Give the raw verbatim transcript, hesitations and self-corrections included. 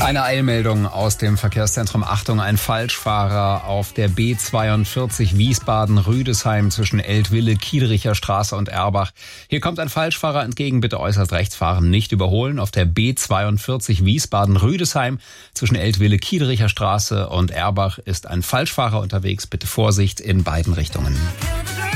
Eine Eilmeldung aus dem Verkehrszentrum. Achtung, ein Falschfahrer auf der B zweiundvierzig Wiesbaden-Rüdesheim zwischen Eltville, Kiedericher Straße und Erbach. Hier kommt ein Falschfahrer entgegen. Bitte äußerst rechts fahren, nicht überholen. Auf der B zweiundvierzig Wiesbaden-Rüdesheim zwischen Eltville, Kiedericher Straße und Erbach ist ein Falschfahrer unterwegs. Bitte Vorsicht in beiden Richtungen.